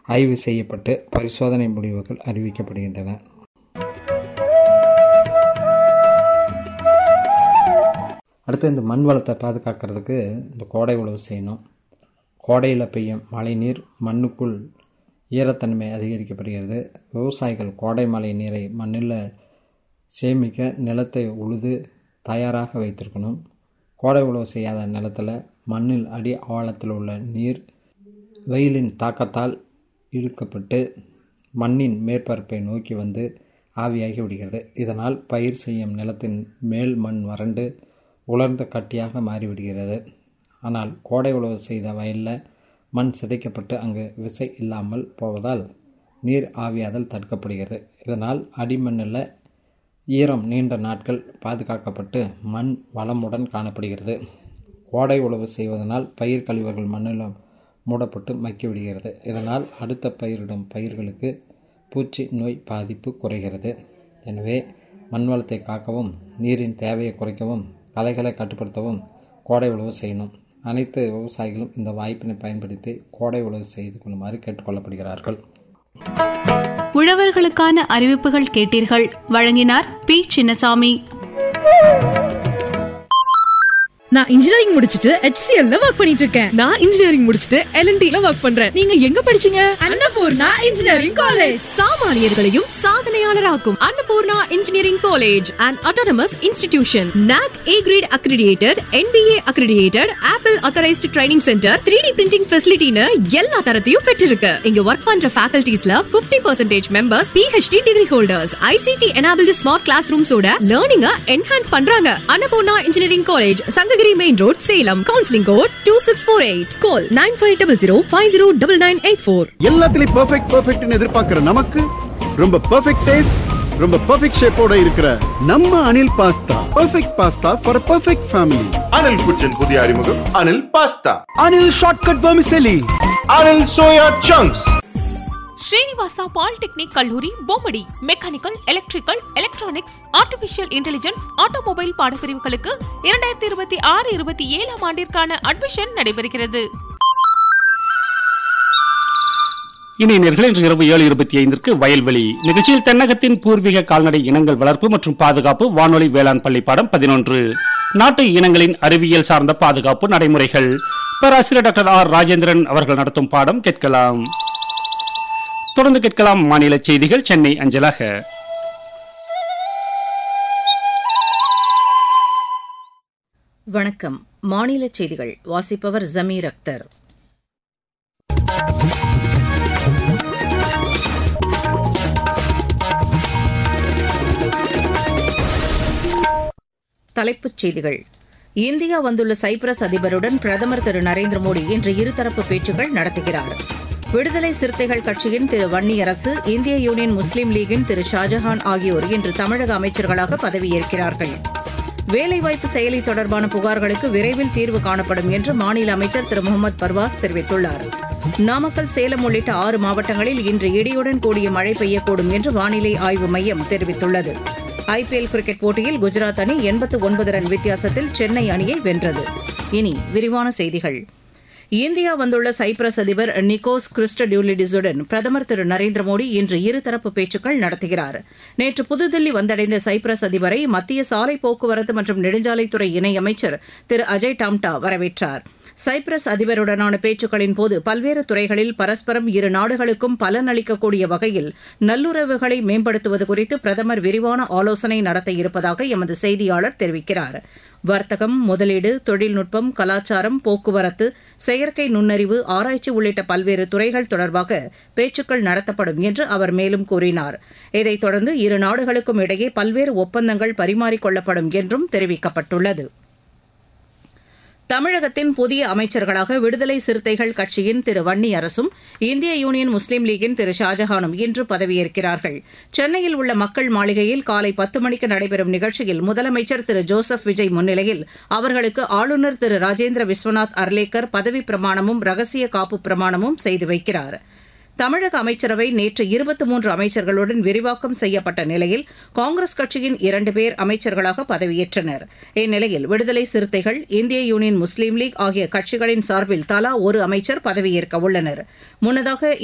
ஆய்வு செய்யப்பட்டு பரிசோதனை முடிவுகள் அறிவிக்கப்படுகின்றன. அடுத்து இந்த மண் வளத்தை பாதுகாக்கிறதுக்கு இந்த கோடை உழவு செய்யணும். கோடையில் பெய்யும் மழை நீர் மண்ணுக்குள் ஈரத்தன்மை அதிகரிக்கப்படுகிறது. விவசாயிகள் கோடை மழை நீரை மண்ணில் சேமிக்க நிலத்தை உழுது தயாராக வைத்திருக்கணும். கோடை உழவு செய்யாத நிலத்தில் மண்ணில் அடி ஆழத்தில் உள்ள நீர் வெயிலின் தாக்கத்தால் இழுக்கப்பட்டு மண்ணின் மேற்பரப்பை நோக்கி வந்து ஆவியாகி விடுகிறது. இதனால் பயிர் செய்யும் நிலத்தின் மேல் மண் வறண்டு உலர்ந்த கட்டியாக மாறிவிடுகிறது. ஆனால் கோடை உழவு செய்த வயலில் மண் சிதைக்கப்பட்டு அங்கு விசை இல்லாமல் போவதால் நீர் ஆவியாதல் தடுக்கப்படுகிறது. இதனால் அடிமண்ணில் ஈரம் நீண்ட நாட்கள் பாதுகாக்கப்பட்டு மண் வளமுடன் காணப்படுகிறது. கோடை உழவு செய்வதனால் பயிர் கழிவுகள் மண்ணில் மூடப்பட்டு மக்கிவிடுகிறது. இதனால் அடுத்த பயிரிடும் பயிர்களுக்கு பூச்சி நோய் பாதிப்பு குறைகிறது. எனவே மண் வளத்தை காக்கவும் நீரின் தேவையை குறைக்கவும் களைகளை கட்டுப்படுத்தவும் கோடை உழவு செய்யணும். அனைத்து விவசாயிகளும் இந்த வாய்ப்பினை பயன்படுத்தி கோடை உழவு செய்து கொள்ளுமாறு கேட்டுக்கொள்ளப்படுகிறார்கள். உழவர்களுக்கான அறிவிப்புகள் கேட்டீர்கள். வழங்கினார் பி. சின்னசாமி. நான் இன்ஜினியரிங் முடிச்சிட்டு HCL ல வர்க் பண்ணிட்டு இருக்கேன். நான் இன்ஜினியரிங் முடிச்சிட்டு L&T ல வர்க் பண்றேன். நீங்க எங்க படிச்சீங்க? Annapurna engineering college. சாமானியர்களையும் சாதனையாளராக்கும் Annapurna engineering college and autonomous institution. NAC A grade accredited, NBA accredited, Apple authorized training center, 3D printing facility னு எல்லா தரத்தையும் பெற்றிருக்கு. இங்க வர்க் பண்ற facultiesல 50% members PhD degree holders. ICT enabled smart classrooms ஓட learning enhance பண்றாங்க. Annapurna engineering college, Sankagiri main road, Salem. Counselling code 2648. கால் 9500509984. எல்லாத்துலயும் பெர்ஃபெக்ட்னு எதிர்பார்க்கிற நமக்கு ரொம்ப பெர்ஃபெக்ட் டேஸ்ட், ரொம்ப பெர்ஃபெக்ட் ஷேப்போட இருக்கிற நம்ம Anil pasta. Perfect pasta for perfect family. Anil குச்சின் புதிய அறிமுகம் Anil pasta. Anil shortcut vermicelli. Anil soya chunks. Srinivasa polytechnic கல்லூரி Bommidi mechanical, electrical, electronics, artificial intelligence, automobile பாடப்பிரிவுகளுக்கு 2026-27 ஆண்டிற்கான அட்மிஷன் நடைபெறுகிறது. இனி நேயர்களே, இன்று இரவு 7:25 வயல்வெளி நிகழ்ச்சியில் தென்னகத்தின் பூர்வீக கால்நடை இனங்கள் வளர்ப்பு மற்றும் பாதுகாப்பு வானொலி வேளாண் பள்ளி பாடம் 11 நாட்டு இனங்களின் அறிவியல் சார்ந்த பாதுகாப்பு நடைமுறைகள் பேராசிரியர் டாக்டர் ஆர். ராஜேந்திரன் அவர்கள் நடத்தும் பாடம் கேட்கலாம். தொடர்ந்து கேட்கலாம் மாநில செய்திகள் சென்னை அஞ்சலாக. வணக்கம். மாநில செய்திகள் வாசிப்பவர் ஜமீர் அக்தர். தலைப்புச் செய்திகள். இந்தியா வந்துள்ள சைப்ரஸ் அதிபருடன் பிரதமர் திரு நரேந்திர மோடி இன்று இருதரப்பு பேச்சுக்கள் நடத்துகிறார். விடுதலை சிறுத்தைகள் கட்சியின் திரு வன்னியரசு, இந்திய யூனியன் முஸ்லீம் லீகின் திரு ஷாஜஹான் ஆகியோர் இன்று தமிழக அமைச்சர்களாக பதவியேற்கிறார்கள். வேலைவாய்ப்பு செயலி தொடர்பான புகார்களுக்கு விரைவில் தீர்வு காணப்படும் என்று மாநில அமைச்சர் திரு முகமது பர்வாஸ் தெரிவித்துள்ளார். நாமக்கல், சேலம் உள்ளிட்ட 6 மாவட்டங்களில் இன்று இடியுடன் கூடிய மழை பெய்யக்கூடும் என்று வானிலை ஆய்வு மையம் தெரிவித்துள்ளது. IPL கிரிக்கெட் போட்டியில் குஜராத் அணி 89 ரன் வித்தியாசத்தில் சென்னை அணியை வென்றது. இனி விரிவான செய்திகள். இந்தியா வந்துள்ள சைப்ரஸ் அதிபர் நிக்கோஸ் கிறிஸ்டடியூலிடிஸுடன் பிரதமர் திரு நரேந்திர மோடி இன்று இருதரப்பு பேச்சுக்கள் நடத்துகிறார். நேற்று புதுதில்லி வந்தடைந்த சைப்ரஸ் அதிபரை மத்திய சாலை போக்குவரத்து மற்றும் நெடுஞ்சாலைத்துறை இணையமைச்சர் திரு அஜய் டாம்டா வரவேற்றார். சைப்ரஸ் அதிபருடனான பேச்சுக்களின் போது பல்வேறு துறைகளில் பரஸ்பரம் இரு நாடுகளுக்கும் பலனளிக்கக்கூடிய வகையில் நல்லுறவுகளை மேம்படுத்துவது குறித்து பிரதமர் விரிவான ஆலோசனை நடத்த இருப்பதாக எமது செய்தியாளர் தெரிவிக்கிறார். வர்த்தகம், முதலீடு, தொழில்நுட்பம், கலாச்சாரம், போக்குவரத்து, செயற்கை நுண்ணறிவு, ஆராய்ச்சி உள்ளிட்ட பல்வேறு துறைகள் தொடர்பாக பேச்சுக்கள் நடத்தப்படும் என்று அவர் மேலும் கூறினார். இதைத் தொடர்ந்து இரு நாடுகளுக்கும் இடையே பல்வேறு ஒப்பந்தங்கள் பரிமாறிக்கொள்ளப்படும் என்றும் தெரிவிக்கப்பட்டுள்ளது. தமிழகத்தின் புதிய அமைச்சர்களாக விடுதலை சிறுத்தைகள் கட்சியின் திரு வன்னியரசும், இந்திய யூனியன் முஸ்லீம் லீகின் திரு ஷாஜஹானும் இன்று பதவியேற்கிறார்கள். சென்னையில் உள்ள மக்கள் மாளிகையில் காலை 10 மணிக்கு நடைபெறும் நிகழ்ச்சியில் முதலமைச்சர் திரு ஜோசப் விஜய் முன்னிலையில் அவர்களுக்கு ஆளுநர் திரு ராஜேந்திர விஸ்வநாத் அர்லேக்கர் பதவிப் பிரமாணமும் ரகசிய காப்பு பிரமாணமும் செய்து வைக்கிறார். தமிழக அமைச்சரவை நேற்று 23 அமைச்சர்களுடன் விரிவாக்கம் செய்யப்பட்ட நிலையில் காங்கிரஸ் கட்சியின் 2 பேர் அமைச்சர்களாக பதவியேற்றனர். இந்நிலையில் விடுதலை சிறுத்தைகள், இந்திய யூனியன் முஸ்லீம் லீக் ஆகிய கட்சிகளின் சார்பில் தலா ஒரு அமைச்சர் பதவியேற்க உள்ளனர். முன்னதாக